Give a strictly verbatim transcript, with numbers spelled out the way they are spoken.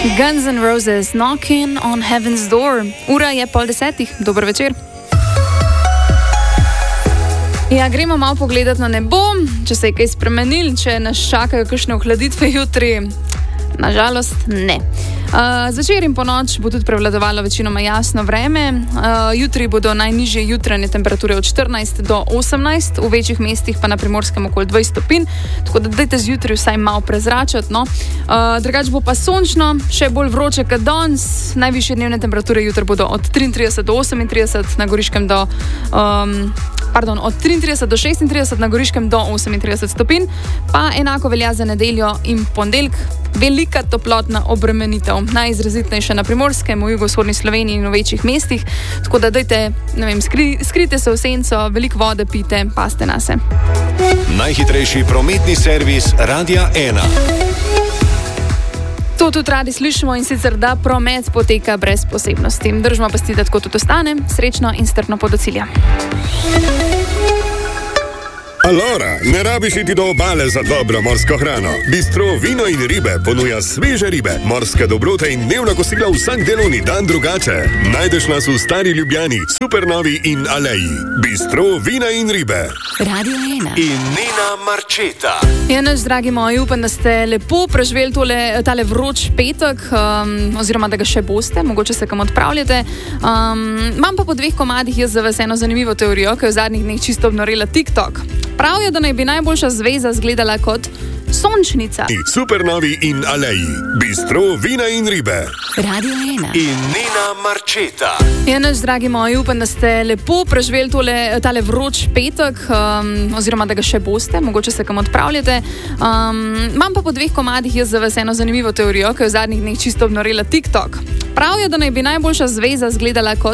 Guns N' Roses, Knocking on Heaven's Door. Ura je pol desetih. Dober večer. Ja, gremo malo pogledati na nebo, če se je kaj spremenil, če nas čakajo kakšne ohladitve jutri. Nažalost, ne. Uh, Zvečer in ponoč bo tudi prevladovalo večinoma jasno vreme. Uh, jutri bodo najnižje jutranje temperature od štirinajst do osemnajst, v večjih mestih pa na Primorskem okoli dvajset stopinj, tako da dajte zjutraj vsaj malo prezračati. No? Uh, drugač bo pa sončno, še bolj vroče kot danes. Najvišje dnevne temperature jutri bodo od triintrideset do osemintrideset, na Goriškem do... Um, Pardon, od triintrideset do šestintrideset, na Goriškem do osemintrideset stopinj, pa enako velja za nedeljo in ponedeljek. Velika toplotna obremenitev, najizrazitnejša na Primorskem, v jugovzhodni Sloveniji in v večjih mestih. Tako da dajte, ne vem, skri, skrite se v senco, veliko vode pite, paste nase. Najhitrejši prometni servis Radia ena. To tudi radi slišimo, in sicer, da promet poteka brez posebnosti. Držimo pasti, da tako tudi ostane. Srečno in strpno pot do cilja. Alora, ne rabiš iti do obale za dobro morsko hrano. Bistro Vino in ribe ponuja sveže ribe, morske dobrote in dnevna kosila vsak delovni dan drugače. Najdeš nas v Stari Ljubljani, Supernovi in Aleji. Bistro Vina in ribe. Radio ena. In Nina Marčeta. Ja, naš dragi moji, upam, da ste lepo preživeli tole, tale vroč petek, um, oziroma da ga še boste, mogoče se kam odpravljate. Um, imam pa po dveh komadih jaz za vas eno zanimivo teorijo, ki je v zadnjih dneh čisto obnorela TikTok. Pravijo, da naj bi najboljša zveza izgledala kot sončnica. Supernovi in Aleji. Bistro Vina in ribe. Radio ena. In Nina Marčeta. Ja, naš dragi moji, upam, da ste lepo preživeli tole, tale vroč petek, um, oziroma da ga še boste, mogoče se kam odpravljate. Um, imam pa po dveh komadih jaz za vas eno zanimivo teorijo, ki je v zadnjih dneh čisto obnorela TikTok. Pravijo, da naj bi najboljša zveza izgledala kot